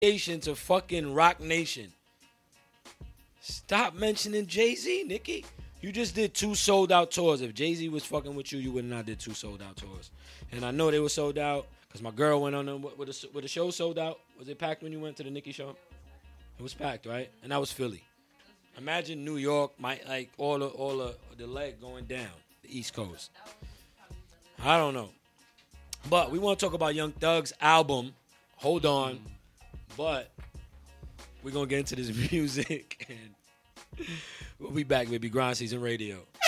To fucking Rock Nation. Stop mentioning Jay-Z, Nikki. You just did 2 sold out tours. If Jay-Z was fucking with you, you would not did 2 sold out tours. And I know they were sold out because my girl went on them with the show sold out. Was it packed when you went to the Nicki show? It was packed, right? And that was Philly. Imagine New York, all the leg going down the East Coast. I don't know, but we want to talk about Young Thug's album. Hold on, but we're gonna get into this music and we'll be back, baby. Grind Season Radio.